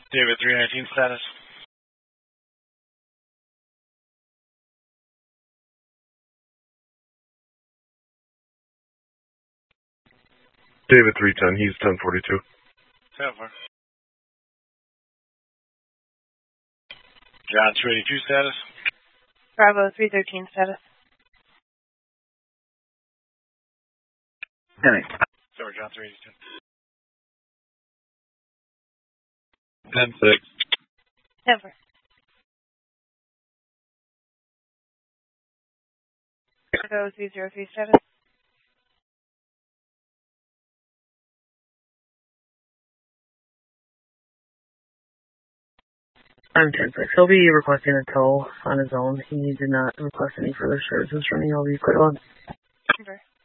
David 319 status. David 310, he's 1042. 10-4. John 282 status. Bravo 313 status. 10-8. Sorry, John 382. 10-6. 10-4. Bravo 303 status. I'm 10-6. He'll be requesting a tow on his own. He did not request any further services from me. I'll be quite on. Denver.